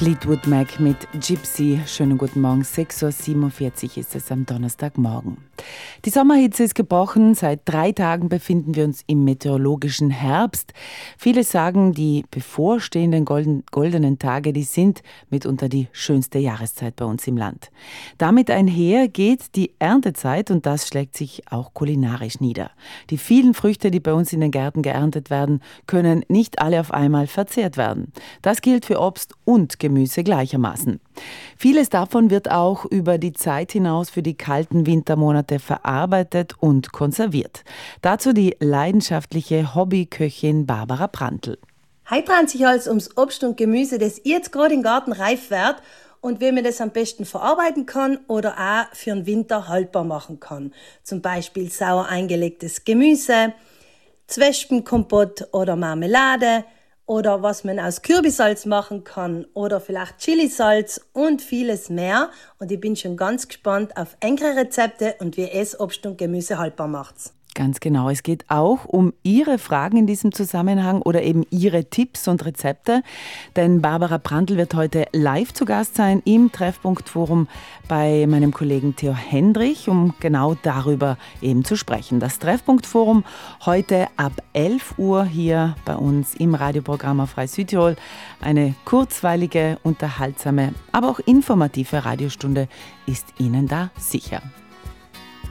Fleetwood Mac mit Gypsy. Schönen guten Morgen, 6.47 Uhr ist es am Donnerstagmorgen. Die Sommerhitze ist gebrochen. Seit 3 Tagen befinden wir uns im meteorologischen Herbst. Viele sagen, die bevorstehenden goldenen Tage, die sind mitunter die schönste Jahreszeit bei uns im Land. Damit einher geht die Erntezeit und das schlägt sich auch kulinarisch nieder. Die vielen Früchte, die bei uns in den Gärten geerntet werden, können nicht alle auf einmal verzehrt werden. Das gilt für Obst und Gemüse gleichermaßen. Vieles davon wird auch über die Zeit hinaus für die kalten Wintermonate verarbeitet und konserviert. Dazu die leidenschaftliche Hobbyköchin Barbara Prantl. Heute dreht sich alles ums Obst und Gemüse, das jetzt gerade im Garten reif wird und wie man das am besten verarbeiten kann oder auch für den Winter haltbar machen kann. Zum Beispiel sauer eingelegtes Gemüse, Zwespenkompott oder Marmelade, oder was man aus Kürbissalz machen kann oder vielleicht Chilisalz und vieles mehr. Und ich bin schon ganz gespannt auf engere Rezepte und wie es Obst und Gemüse haltbar macht. Ganz genau. Es geht auch um Ihre Fragen in diesem Zusammenhang oder eben Ihre Tipps und Rezepte. Denn Barbara Prantl wird heute live zu Gast sein im Treffpunktforum bei meinem Kollegen Theo Hendrich, um genau darüber eben zu sprechen. Das Treffpunktforum heute ab 11 Uhr hier bei uns im Radioprogramm auf Frei Südtirol. Eine kurzweilige, unterhaltsame, aber auch informative Radiostunde ist Ihnen da sicher.